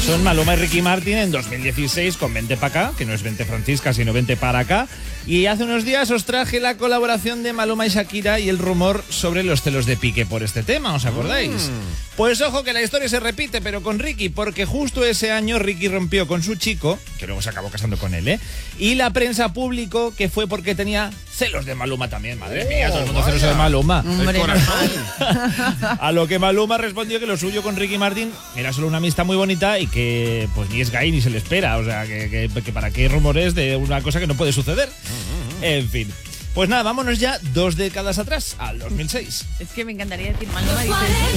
Son Maluma y Ricky Martin en 2016 con Vente pa' acá, que no es Vente Francisca, sino Vente para acá. Y hace unos días os traje la colaboración de Maluma y Shakira y el rumor sobre los celos de Piqué por este tema, ¿os acordáis? Pues ojo que la historia se repite, pero con Ricky, porque justo ese año Ricky rompió con su chico, que luego se acabó casando con él, y la prensa publicó que fue porque tenía celos de Maluma también. Madre mía, todo el mundo celoso de Maluma. Hombre, A lo que Maluma respondió que lo suyo con Ricky Martin era solo una amistad muy bonita y que pues ni es gay ni se le espera. O sea, que para qué rumores de una cosa que no puede suceder. En fin. Pues nada, vámonos ya 2 décadas atrás, al 2006. es que me encantaría decir Maluma, dices.